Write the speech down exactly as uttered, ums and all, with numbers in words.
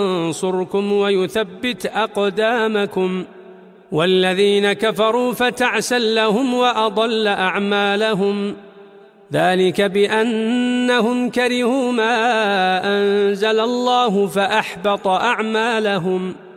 ينصركم ويثبت أقدامكم والذين كفروا فتعسا لهم وأضل أعمالهم ذلك بأنهم كرهوا ما أنزل الله فأحبط أعمالهم